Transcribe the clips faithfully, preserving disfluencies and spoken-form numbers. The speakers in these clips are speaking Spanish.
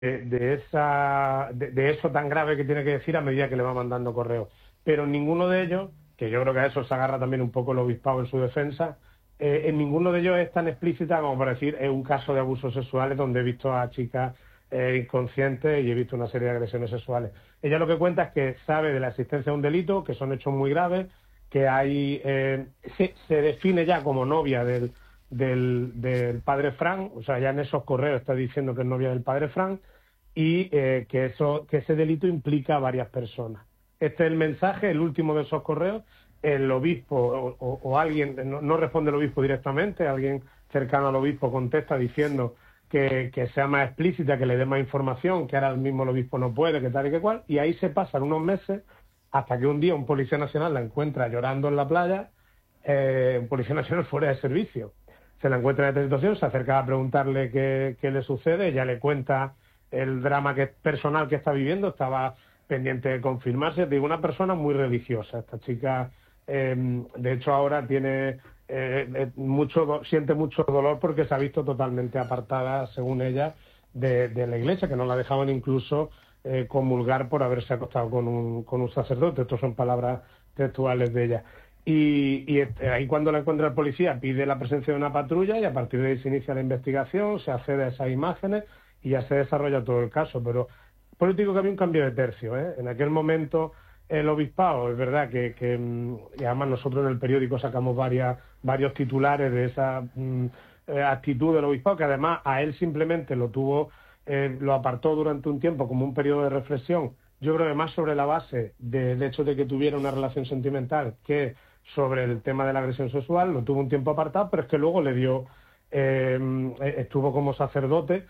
de, esa, de, de eso tan grave que tiene que decir a medida que le va mandando correos. Pero en ninguno de ellos, que yo creo que a eso se agarra también un poco el obispado en su defensa, eh, en ninguno de ellos es tan explícita como para decir es un caso de abusos sexuales donde he visto a chicas eh, inconscientes y he visto una serie de agresiones sexuales. Ella lo que cuenta es que sabe de la existencia de un delito, que son hechos muy graves, que hay eh, se, se define ya como novia del, del, del padre Frank, o sea, ya en esos correos está diciendo que es novia del padre Frank, y eh, que, eso, que ese delito implica a varias personas. Este es el mensaje, el último de esos correos. El obispo o, o, o alguien, no, no responde el obispo directamente, alguien cercano al obispo contesta diciendo que, que sea más explícita, que le dé más información, que ahora mismo el obispo no puede, que tal y que cual, y ahí se pasan unos meses hasta que un día un policía nacional la encuentra llorando en la playa, eh, un policía nacional fuera de servicio. Se la encuentra en esta situación, se acerca a preguntarle qué, qué le sucede, ella le cuenta el drama que personal que está viviendo, estaba pendiente de confirmarse. Digo, una persona muy religiosa, esta chica. Eh, de hecho, ahora tiene eh, mucho siente mucho dolor porque se ha visto totalmente apartada, según ella, de, de la iglesia, que no la dejaban incluso eh, comulgar por haberse acostado con un, con un sacerdote. Estas son palabras textuales de ella. Y, y ahí cuando la encuentra el policía pide la presencia de una patrulla y a partir de ahí se inicia la investigación, se accede a esas imágenes y ya se desarrolla todo el caso. Pero por eso digo que había un cambio de tercio, ¿eh? En aquel momento el obispado, es verdad que, que y además nosotros en el periódico sacamos varias, varios titulares de esa mm, eh, actitud del obispado, que además a él simplemente lo tuvo, eh, lo apartó durante un tiempo como un periodo de reflexión, yo creo que más sobre la base del hecho de que tuviera una relación sentimental que sobre el tema de la agresión sexual, lo tuvo un tiempo apartado, pero es que luego le dio, eh, estuvo como sacerdote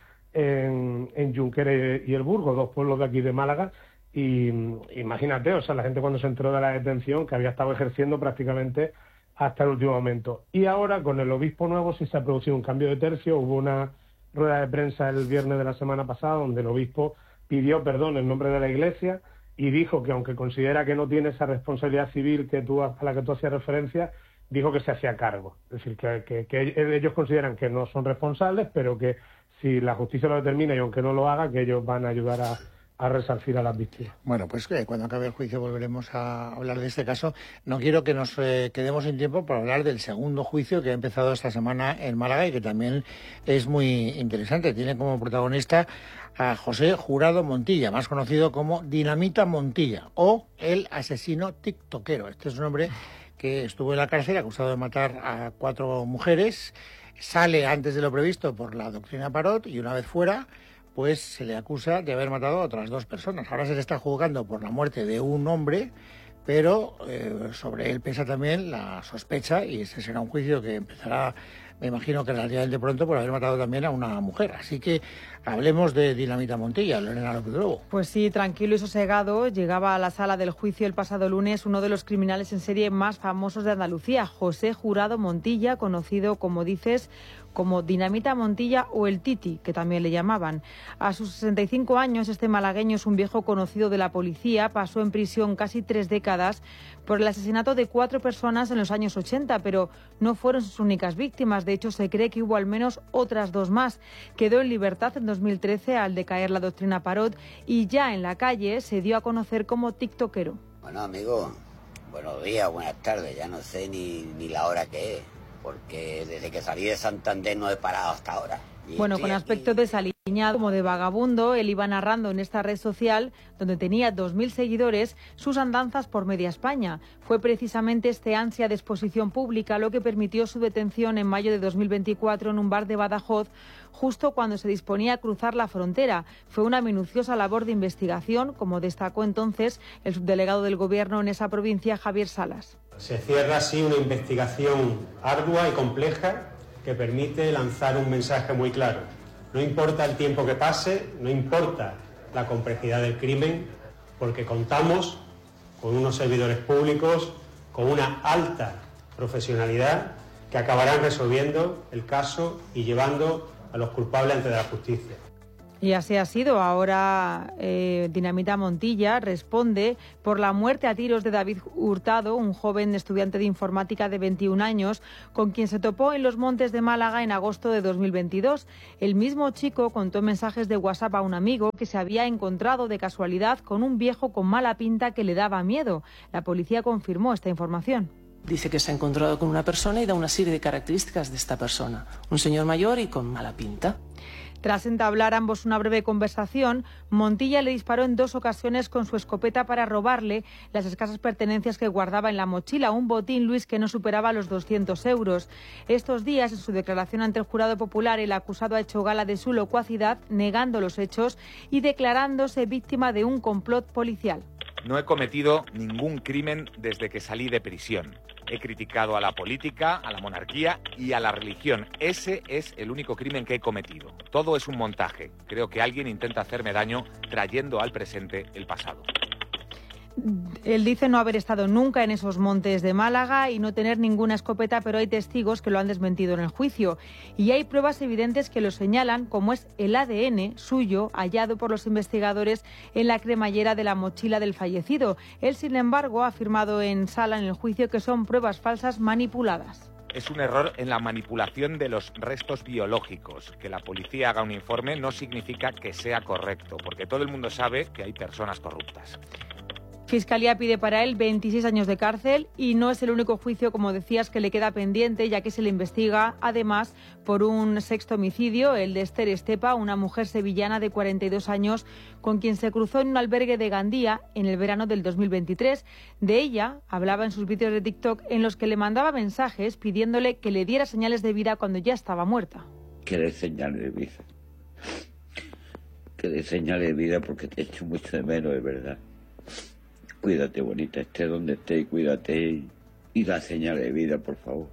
en, en Junqueras y El Burgo, dos pueblos de aquí de Málaga. Y imagínate, o sea, la gente cuando se enteró de la detención, que había estado ejerciendo prácticamente hasta el último momento. Y ahora, con el obispo nuevo, sí se ha producido un cambio de tercio. Hubo una rueda de prensa el viernes de la semana pasada donde el obispo pidió perdón en nombre de la Iglesia y dijo que, aunque considera que no tiene esa responsabilidad civil que tú, a la que tú hacías referencia, dijo que se hacía cargo. Es decir, que, que, que ellos consideran que no son responsables, pero que si la justicia lo determina y aunque no lo haga, que ellos van a ayudar a a resarcir a las víctimas. Bueno, pues eh, cuando acabe el juicio volveremos a hablar de este caso. No quiero que nos eh, quedemos sin tiempo para hablar del segundo juicio que ha empezado esta semana en Málaga y que también es muy interesante. Tiene como protagonista a José Jurado Montilla, más conocido como Dinamita Montilla, o el asesino tiktokero. Este es un hombre que estuvo en la cárcel acusado de matar a cuatro mujeres, sale antes de lo previsto por la doctrina Parot y una vez fuera, pues se le acusa de haber matado a otras dos personas. Ahora se le está juzgando por la muerte de un hombre, pero eh, sobre él pesa también la sospecha y ese será un juicio que empezará, me imagino que relativamente pronto, por haber matado también a una mujer. Así que hablemos de Dinamita Montilla, Lorena López Lobo. Pues sí, tranquilo y sosegado, llegaba a la sala del juicio el pasado lunes uno de los criminales en serie más famosos de Andalucía, José Jurado Montilla, conocido, como dices, como Dinamita Montilla o el Titi, que también le llamaban. A sus sesenta y cinco años, este malagueño es un viejo conocido de la policía, pasó en prisión casi tres décadas por el asesinato de cuatro personas en los años ochenta, pero no fueron sus únicas víctimas. De hecho, se cree que hubo al menos otras dos más. Quedó en libertad en dos mil trece al decaer la doctrina Parot y ya en la calle se dio a conocer como tiktokero. Bueno, amigo, buenos días, buenas tardes, ya no sé ni, ni la hora que es, porque desde que salí de Santander no he parado hasta ahora. Y bueno, con aspecto desaliñado, como de vagabundo, él iba narrando en esta red social, donde tenía dos mil seguidores, sus andanzas por media España. Fue precisamente este ansia de exposición pública lo que permitió su detención en mayo de dos mil veinticuatro en un bar de Badajoz, justo cuando se disponía a cruzar la frontera. Fue una minuciosa labor de investigación, como destacó entonces el subdelegado del Gobierno en esa provincia, Javier Salas. Se cierra así una investigación ardua y compleja que permite lanzar un mensaje muy claro. No importa el tiempo que pase, no importa la complejidad del crimen, porque contamos con unos servidores públicos con una alta profesionalidad que acabarán resolviendo el caso y llevando a los culpables ante la justicia. Y así ha sido. Ahora eh, Dinamita Montilla responde por la muerte a tiros de David Hurtado, un joven estudiante de informática de veintiún años, con quien se topó en los Montes de Málaga en agosto de dos mil veintidós. El mismo chico contó en mensajes de WhatsApp a un amigo que se había encontrado de casualidad con un viejo con mala pinta que le daba miedo. La policía confirmó esta información. Dice que se ha encontrado con una persona y da una serie de características de esta persona. Un señor mayor y con mala pinta. Tras entablar ambos una breve conversación, Montilla le disparó en dos ocasiones con su escopeta para robarle las escasas pertenencias que guardaba en la mochila, un botín, Luis, que no superaba los doscientos euros. Estos días, en su declaración ante el jurado popular, el acusado ha hecho gala de su locuacidad, negando los hechos y declarándose víctima de un complot policial. No he cometido ningún crimen desde que salí de prisión. He criticado a la política, a la monarquía y a la religión. Ese es el único crimen que he cometido. Todo es un montaje. Creo que alguien intenta hacerme daño trayendo al presente el pasado. Él dice no haber estado nunca en esos montes de Málaga y no tener ninguna escopeta, pero hay testigos que lo han desmentido en el juicio. Y hay pruebas evidentes que lo señalan, como es el A D N suyo hallado por los investigadores en la cremallera de la mochila del fallecido. Él, sin embargo, ha afirmado en sala en el juicio que son pruebas falsas manipuladas. Es un error en la manipulación de los restos biológicos. Que la policía haga un informe no significa que sea correcto, porque todo el mundo sabe que hay personas corruptas. Fiscalía pide para él veintiséis años de cárcel y no es el único juicio, como decías, que le queda pendiente, ya que se le investiga además por un sexto homicidio, el de Esther Estepa, una mujer sevillana de cuarenta y dos años con quien se cruzó en un albergue de Gandía en el verano del dos mil veintitrés. De ella hablaba en sus vídeos de TikTok en los que le mandaba mensajes pidiéndole que le diera señales de vida cuando ya estaba muerta. Que le señales de vida. Que le señales de vida porque te echo mucho de menos, de verdad. Cuídate, bonita, esté donde esté, cuídate y, y da señales de vida, por favor.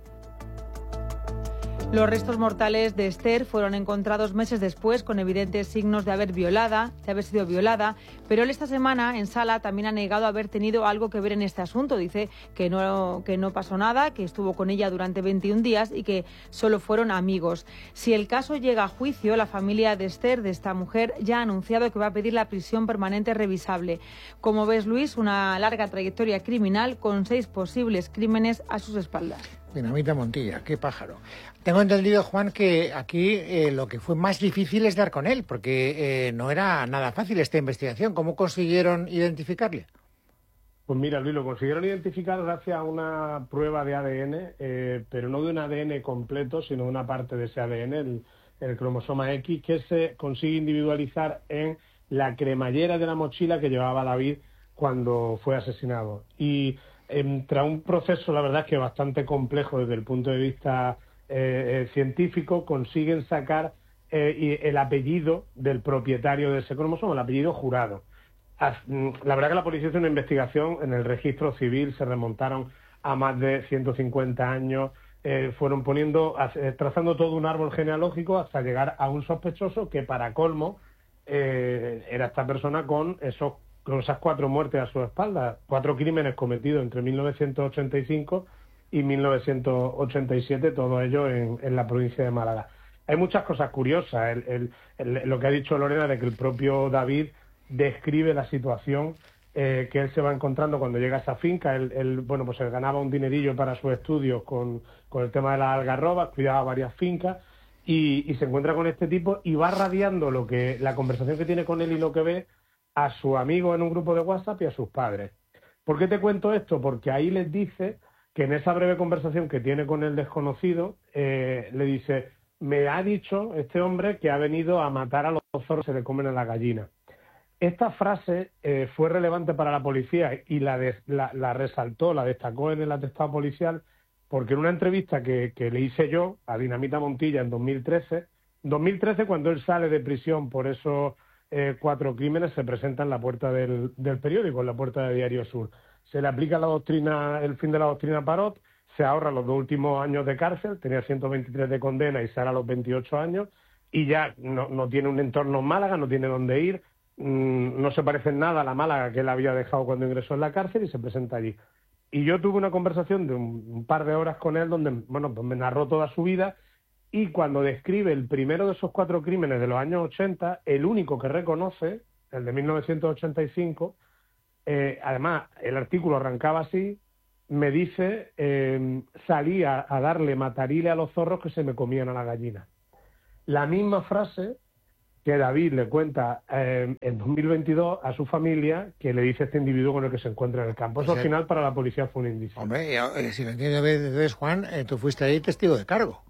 Los restos mortales de Esther fueron encontrados meses después con evidentes signos de haber violada, de haber sido violada, pero él esta semana en sala también ha negado haber tenido algo que ver en este asunto. Dice que no, que no pasó nada, que estuvo con ella durante veintiún días y que solo fueron amigos. Si el caso llega a juicio, la familia de Esther, de esta mujer, ya ha anunciado que va a pedir la prisión permanente revisable. Como ves, Luis, una larga trayectoria criminal con seis posibles crímenes a sus espaldas. Dinamita Montilla, qué pájaro. Tengo entendido, Juan, que aquí eh, lo que fue más difícil es dar con él, porque eh, no era nada fácil esta investigación. ¿Cómo consiguieron identificarle? Pues mira, Luis, lo consiguieron identificar gracias a una prueba de A D N, eh, pero no de un A D N completo, sino una parte de ese A D N, el, el cromosoma X, que se consigue individualizar en la cremallera de la mochila que llevaba David cuando fue asesinado. Y eh, tras un proceso, la verdad es que bastante complejo desde el punto de vista eh, eh, científico, consiguen sacar eh, el apellido del propietario de ese cromosoma, el apellido Jurado. La verdad que la policía hizo una investigación en el registro civil, se remontaron a más de ciento cincuenta años, eh, fueron poniendo, eh, trazando todo un árbol genealógico hasta llegar a un sospechoso que, para colmo, eh, era esta persona con esos con esas cuatro muertes a su espalda, cuatro crímenes cometidos entre mil novecientos ochenta y cinco y mil novecientos ochenta y siete, todo ello en, en la provincia de Málaga. Hay muchas cosas curiosas, el, el, el, lo que ha dicho Lorena de que el propio David describe la situación eh, que él se va encontrando cuando llega a esa finca. Él, él bueno, pues él ganaba un dinerillo para sus estudios con, con el tema de las algarrobas, cuidaba varias fincas y, y se encuentra con este tipo y va radiando lo que la conversación que tiene con él y lo que ve a su amigo en un grupo de WhatsApp y a sus padres. ¿Por qué te cuento esto? Porque ahí les dice que en esa breve conversación que tiene con el desconocido, eh, le dice, me ha dicho este hombre que ha venido a matar a los zorros que se le comen a la gallina. Esta frase eh, fue relevante para la policía y la, de, la, la resaltó, la destacó en el atestado policial, porque en una entrevista que, que le hice yo a Dinamita Montilla en dos mil trece, dos mil trece cuando él sale de prisión por esos eh, cuatro crímenes, se presenta en la puerta del, del periódico, en la puerta de Diario Sur. Se le aplica la doctrina, el fin de la doctrina Parot, se ahorra los dos últimos años de cárcel, tenía ciento veintitrés de condena y sale a los veintiocho años, y ya no, no tiene un entorno en Málaga, no tiene dónde ir, no se parece en nada a la Málaga que él había dejado cuando ingresó en la cárcel y se presenta allí. Y yo tuve una conversación de un, un par de horas con él donde, bueno, pues me narró toda su vida y cuando describe el primero de esos cuatro crímenes de los años ochenta, el único que reconoce, el de mil novecientos ochenta y cinco, eh, además el artículo arrancaba así, me dice, eh, salí a, a darle matarile a los zorros que se me comían a la gallina. La misma frase que David le cuenta eh, en dos mil veintidós a su familia, que le dice este individuo con el que se encuentra en el campo. Eso, o sea, al final para la policía fue un indicio. Hombre, eh, si lo entiendes, Juan, eh, tú fuiste ahí testigo de cargo.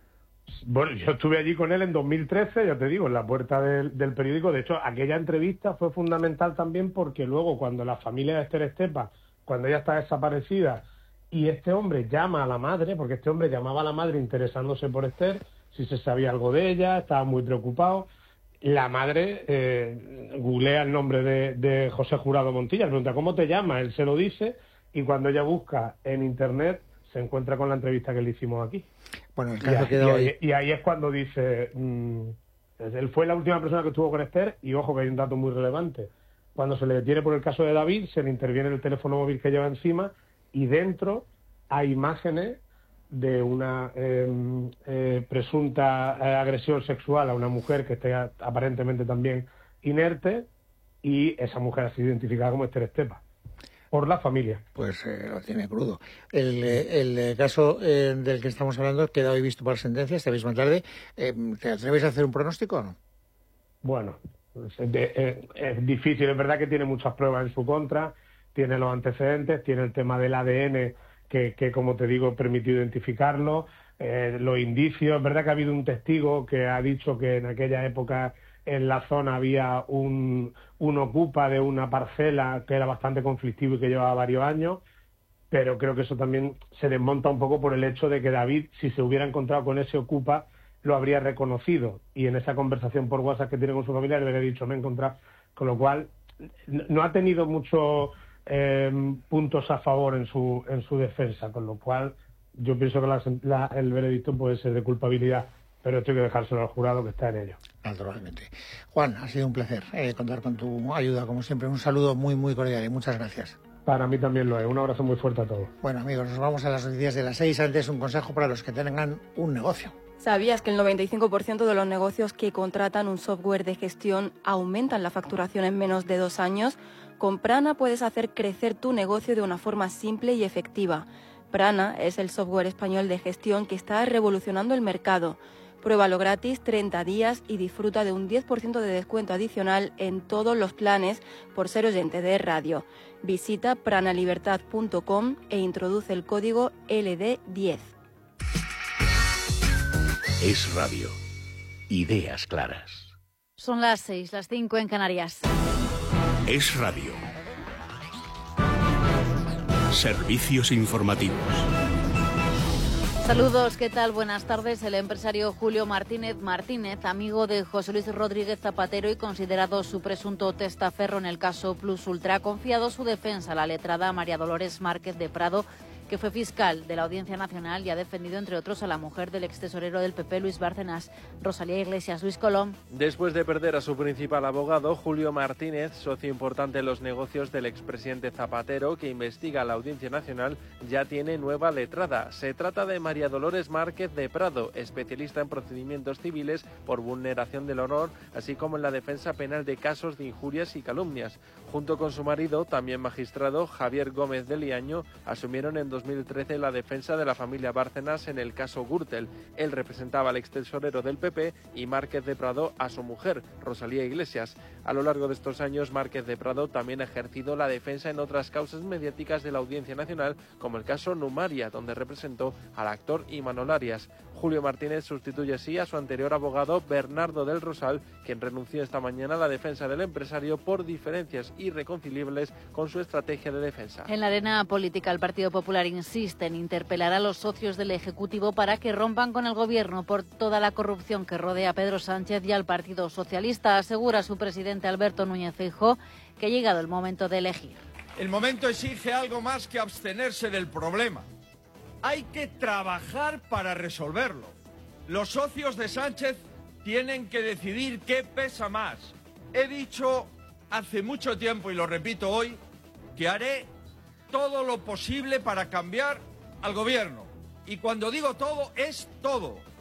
Bueno, yo estuve allí con él en dos mil trece, ya te digo, en la puerta del, del periódico. De hecho, aquella entrevista fue fundamental también porque luego cuando la familia de Esther Estepa, cuando ella está desaparecida, y este hombre llama a la madre, porque este hombre llamaba a la madre interesándose por Esther, si se sabía algo de ella, estaba muy preocupado. La madre eh, googlea el nombre de, de José Jurado Montilla, le pregunta ¿cómo te llamas? Él se lo dice, y cuando ella busca en internet se encuentra con la entrevista que le hicimos aquí. Bueno, el caso y, quedó ahí, ahí. y ahí es cuando dice, mmm, él fue la última persona que estuvo con Esther, y ojo que hay un dato muy relevante. Cuando se le detiene por el caso de David, se le interviene el teléfono móvil que lleva encima, y dentro hay imágenes de una eh, eh, presunta eh, agresión sexual a una mujer que esté aparentemente también inerte, y esa mujer ha sido identificada como Esther Estepa por la familia. Pues eh, lo tiene crudo. El, el, el caso eh, del que estamos hablando queda hoy visto por sentencia esta misma tarde. Eh, ¿Te atreves a hacer un pronóstico o no? Bueno, es, de, es, es difícil. Es verdad que tiene muchas pruebas en su contra, tiene los antecedentes, tiene el tema del A D N que, que como te digo, permitió identificarlo, eh, los indicios. Es verdad que ha habido un testigo que ha dicho que en aquella época en la zona había un, un ocupa de una parcela que era bastante conflictivo y que llevaba varios años, pero creo que eso también se desmonta un poco por el hecho de que David, si se hubiera encontrado con ese ocupa, lo habría reconocido, y en esa conversación por WhatsApp que tiene con su familia le habría dicho me he encontrado, con lo cual no ha tenido muchos eh, puntos a favor en su en su defensa, con lo cual yo pienso que la, la, el veredicto puede ser de culpabilidad, pero esto hay que dejárselo al jurado que está en ello. Naturalmente. Juan, ha sido un placer eh, contar con tu ayuda, como siempre. Un saludo muy, muy cordial y muchas gracias. Para mí también lo es. Un abrazo muy fuerte a todos. Bueno, amigos, nos vamos a las noticias de las seis. Antes, un consejo para los que tengan un negocio. ¿Sabías que el noventa y cinco por ciento de los negocios que contratan un software de gestión aumentan la facturación en menos de dos años? Con Prana puedes hacer crecer tu negocio de una forma simple y efectiva. Prana es el software español de gestión que está revolucionando el mercado. Pruébalo gratis treinta días y disfruta de un diez por ciento de descuento adicional en todos los planes por ser oyente de radio. Visita pranalibertad punto com e introduce el código L D diez. Es Radio. Ideas claras. Son las seis, las cinco en Canarias. Es Radio. Servicios informativos. Saludos, ¿qué tal? Buenas tardes. El empresario Julio Martínez Martínez, amigo de José Luis Rodríguez Zapatero y considerado su presunto testaferro en el caso Plus Ultra, ha confiado su defensa a la letrada María Dolores Márquez de Prado, que fue fiscal de la Audiencia Nacional y ha defendido, entre otros, a la mujer del extesorero del P P, Luis Bárcenas, Rosalía Iglesias. Luis Colom. Después de perder a su principal abogado, Julio Martínez, socio importante en los negocios del expresidente Zapatero, que investiga a la Audiencia Nacional, ya tiene nueva letrada. Se trata de María Dolores Márquez de Prado, especialista en procedimientos civiles por vulneración del honor, así como en la defensa penal de casos de injurias y calumnias. Junto con su marido, también magistrado, Javier Gómez de Liaño, asumieron en dos mil trece la defensa de la familia Bárcenas en el caso Gürtel. Él representaba al extesorero del P P y Márquez de Prado a su mujer, Rosalía Iglesias. A lo largo de estos años, Márquez de Prado también ha ejercido la defensa en otras causas mediáticas de la Audiencia Nacional, como el caso Numaria, donde representó al actor Imanol Arias. Julio Martínez sustituye así a su anterior abogado Bernardo del Rosal, quien renunció esta mañana a la defensa del empresario por diferencias irreconciliables con su estrategia de defensa. En la arena política, el Partido Popular insiste en interpelar a los socios del Ejecutivo para que rompan con el Gobierno por toda la corrupción que rodea a Pedro Sánchez y al Partido Socialista. Asegura su presidente Alberto Núñez Feijóo que ha llegado el momento de elegir. El momento exige algo más que abstenerse del problema. Hay que trabajar para resolverlo. Los socios de Sánchez tienen que decidir qué pesa más. He dicho hace mucho tiempo, y lo repito hoy, que haré todo lo posible para cambiar al gobierno. Y cuando digo todo, es todo.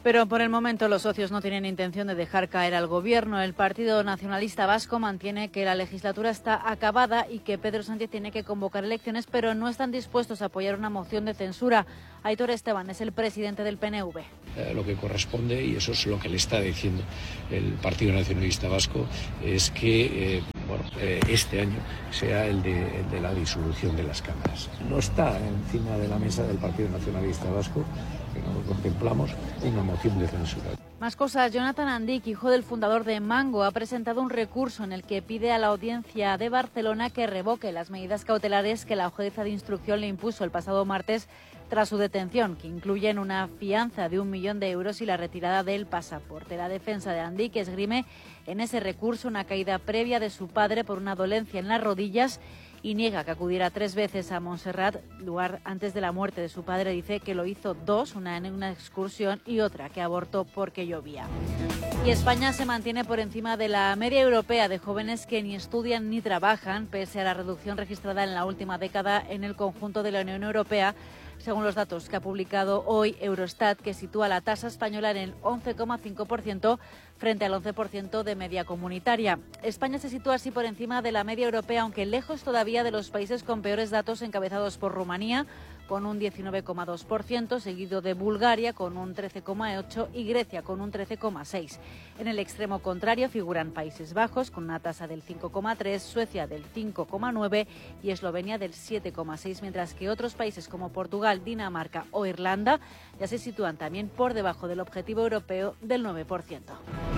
Pero por el momento los socios no tienen intención de dejar caer al gobierno. El Partido Nacionalista Vasco mantiene que la legislatura está acabada y que Pedro Sánchez tiene que convocar elecciones, pero no están dispuestos a apoyar una moción de censura. Aitor Esteban es el presidente del P N V. Eh, lo que corresponde, y eso es lo que le está diciendo el Partido Nacionalista Vasco, es que eh, bueno, eh, este año sea el de, el de la disolución de las cámaras. No está encima de la mesa del Partido Nacionalista Vasco, que no contemplamos una moción de censura. Más cosas. Jonathan Andic, hijo del fundador de Mango, ha presentado un recurso en el que pide a la Audiencia de Barcelona que revoque las medidas cautelares que la jueza de instrucción le impuso el pasado martes tras su detención, que incluyen una fianza de un millón de euros y la retirada del pasaporte. La defensa de Andic esgrime en ese recurso una caída previa de su padre por una dolencia en las rodillas y niega que acudiera tres veces a Montserrat, lugar antes de la muerte de su padre. Dice que lo hizo dos, una en una excursión y otra que abortó porque llovía. Y España se mantiene por encima de la media europea de jóvenes que ni estudian ni trabajan, pese a la reducción registrada en la última década en el conjunto de la Unión Europea, según los datos que ha publicado hoy Eurostat, que sitúa la tasa española en el once coma cinco por ciento frente al once por ciento de media comunitaria. España se sitúa así por encima de la media europea, aunque lejos todavía de los países con peores datos, encabezados por Rumanía, con un diecinueve coma dos por ciento, seguido de Bulgaria con un trece coma ocho por ciento y Grecia con un trece coma seis por ciento. En el extremo contrario figuran Países Bajos con una tasa del cinco coma tres por ciento, Suecia del cinco coma nueve por ciento y Eslovenia del siete coma seis por ciento, mientras que otros países como Portugal, Dinamarca o Irlanda ya se sitúan también por debajo del objetivo europeo del nueve por ciento.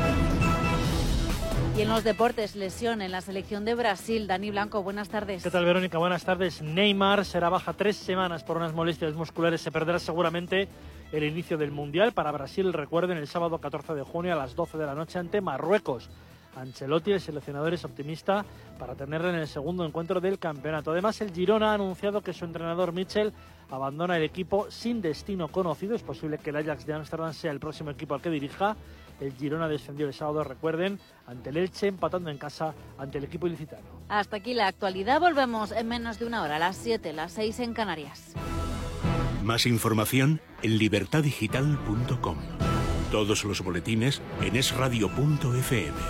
Y en los deportes, lesión en la selección de Brasil. Dani Blanco, buenas tardes. ¿Qué tal, Verónica? Buenas tardes. Neymar será baja tres semanas por unas molestias musculares. Se perderá seguramente el inicio del Mundial. Para Brasil, recuerden, el sábado catorce de junio a las doce de la noche ante Marruecos. Ancelotti, el seleccionador, es optimista para tenerle en el segundo encuentro del campeonato. Además, el Girona ha anunciado que su entrenador Michel abandona el equipo sin destino conocido. Es posible que el Ajax de Ámsterdam sea el próximo equipo al que dirija. El Girona descendió el sábado, recuerden, ante el Elche, empatando en casa ante el equipo ilicitano. Hasta aquí la actualidad. Volvemos en menos de una hora, a las siete, las seis en Canarias. Más información en libertad digital punto com. Todos los boletines en es radio punto efe eme.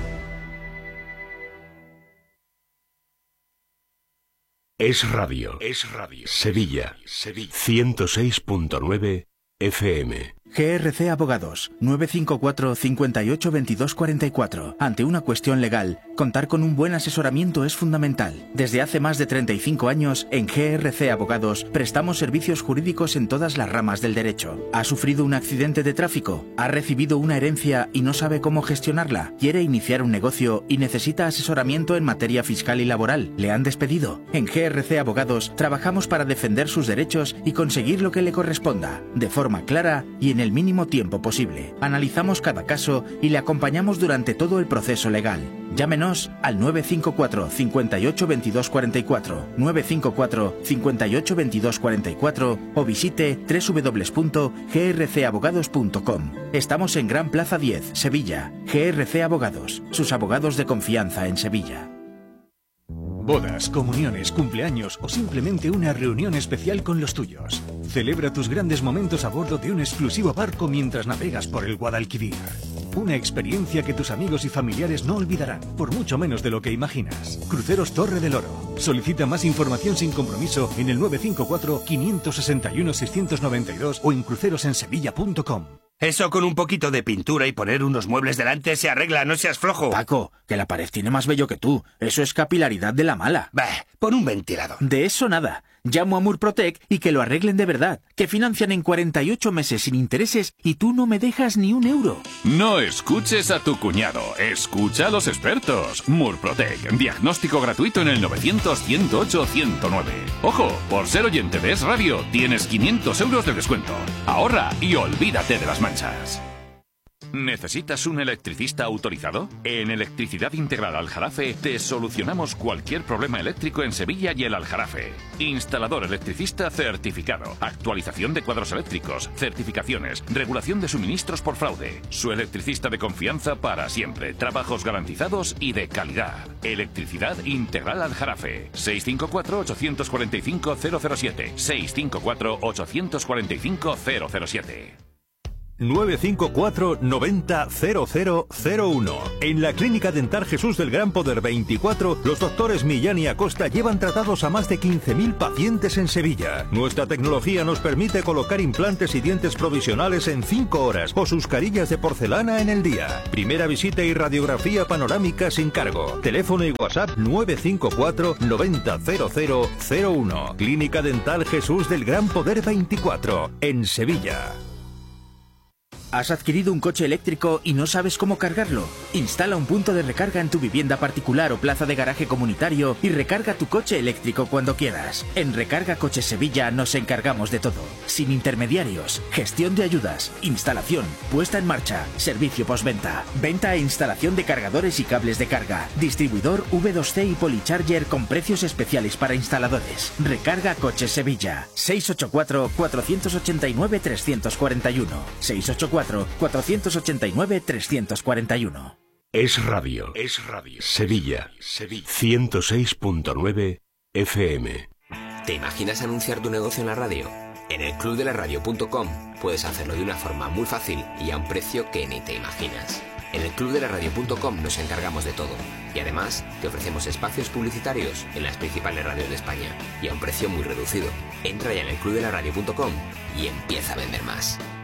Es Radio. Es Radio. Sevilla. Sevilla. ciento seis punto nueve efe eme. G R C Abogados, nueve cinco cuatro, cinco ocho, veintidós cuarenta y cuatro. Ante una cuestión legal, contar con un buen asesoramiento es fundamental. Desde hace más de treinta y cinco años, en G R C Abogados, prestamos servicios jurídicos en todas las ramas del derecho. ¿Ha sufrido un accidente de tráfico? ¿Ha recibido una herencia y no sabe cómo gestionarla? ¿Quiere iniciar un negocio y necesita asesoramiento en materia fiscal y laboral? ¿Le han despedido? En G R C Abogados, trabajamos para defender sus derechos y conseguir lo que le corresponda, de forma clara y en en el mínimo tiempo posible. Analizamos cada caso y le acompañamos durante todo el proceso legal. Llámenos al nueve cinco cuatro, cinco ocho, veintidós cuarenta y cuatro, nueve cinco cuatro, cinco ocho, veintidós cuarenta y cuatro o visite doble u doble u doble u punto g r c abogados punto com. Estamos en Gran Plaza diez, Sevilla. G R C Abogados, sus abogados de confianza en Sevilla. Bodas, comuniones, cumpleaños o simplemente una reunión especial con los tuyos. Celebra tus grandes momentos a bordo de un exclusivo barco mientras navegas por el Guadalquivir. Una experiencia que tus amigos y familiares no olvidarán, por mucho menos de lo que imaginas. Cruceros Torre del Oro. Solicita más información sin compromiso en el nueve cinco cuatro, cinco seis uno, seis nueve dos o en crucerosensevilla punto com. Eso con un poquito de pintura y poner unos muebles delante se arregla, no seas flojo. Paco, que la pared tiene más vello que tú. Eso es capilaridad de la mala. Bah, pon un ventilador. De eso nada. Llamo a Murprotec y que lo arreglen de verdad. Que financian en cuarenta y ocho meses sin intereses y tú no me dejas ni un euro. No escuches a tu cuñado. Escucha a los expertos. Murprotec. Diagnóstico gratuito en el novecientos, ciento ocho, ciento nueve. Ojo, por ser oyente de Es Radio, tienes quinientos euros de descuento. Ahorra y olvídate de las manchas. ¿Necesitas un electricista autorizado? En Electricidad Integral Aljarafe te solucionamos cualquier problema eléctrico en Sevilla y el Aljarafe. Instalador electricista certificado, actualización de cuadros eléctricos, certificaciones, regulación de suministros por fraude. Su electricista de confianza para siempre, trabajos garantizados y de calidad. Electricidad Integral Aljarafe. seis cinco cuatro, ocho cuatro cinco, cero cero siete. seis cinco cuatro, ocho cuatro cinco, cero cero siete. nueve cinco cuatro noventa cero cero cero uno. En la Clínica Dental Jesús del Gran Poder veinticuatro, los doctores Millán y Acosta llevan tratados a más de quince mil pacientes en Sevilla. Nuestra tecnología nos permite colocar implantes y dientes provisionales en cinco horas o sus carillas de porcelana en el día. Primera visita y radiografía panorámica sin cargo. Teléfono y WhatsApp nueve cinco cuatro noventa cero cero cero uno. Clínica Dental Jesús del Gran Poder veinticuatro, en Sevilla. ¿Has adquirido un coche eléctrico y no sabes cómo cargarlo? Instala un punto de recarga en tu vivienda particular o plaza de garaje comunitario y recarga tu coche eléctrico cuando quieras. En Recarga Coches Sevilla nos encargamos de todo. Sin intermediarios, gestión de ayudas, instalación, puesta en marcha, servicio postventa, venta e instalación de cargadores y cables de carga, distribuidor V dos C y Policharger con precios especiales para instaladores. Recarga Coches Sevilla. seis ocho cuatro cuatro ocho nueve tres cuatro uno. seis ocho cuatro cuatro ocho nueve tres cuatro uno. Es Radio. Es Radio. Sevilla. Sevilla. ciento seis punto nueve F M. ¿Te imaginas anunciar tu negocio en la radio? En el club de la radio punto com puedes hacerlo de una forma muy fácil y a un precio que ni te imaginas. En el club de la radio punto com nos encargamos de todo y además te ofrecemos espacios publicitarios en las principales radios de España y a un precio muy reducido. Entra ya en el club de la radio punto com y empieza a vender más.